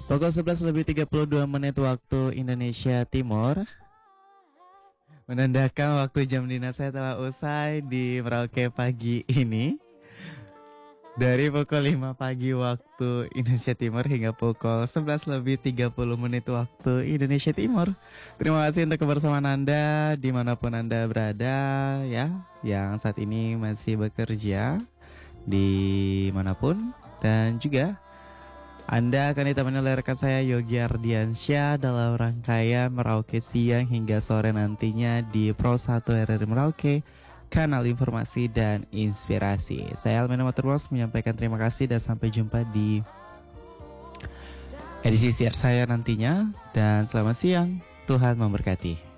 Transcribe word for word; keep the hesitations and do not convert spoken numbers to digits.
Pukul sebelas lebih tiga puluh dua menit waktu Indonesia Timur, menandakan waktu jam dinas saya telah usai di Merauke pagi ini. Dari pukul lima pagi waktu Indonesia Timur hingga pukul sebelas lebih tiga puluh menit waktu Indonesia Timur. Terima kasih untuk kebersamaan Anda dimanapun Anda berada ya, yang saat ini masih bekerja dimanapun. Dan juga Anda akan ditemani oleh rekan saya Yogi Ardiansyah dalam rangkaian Merauke Siang hingga sore nantinya di Pro satu R R I Merauke, kanal informasi dan inspirasi. Saya Almena Motorbox menyampaikan terima kasih dan sampai jumpa di edisi siar saya nantinya. Dan selamat siang, Tuhan memberkati.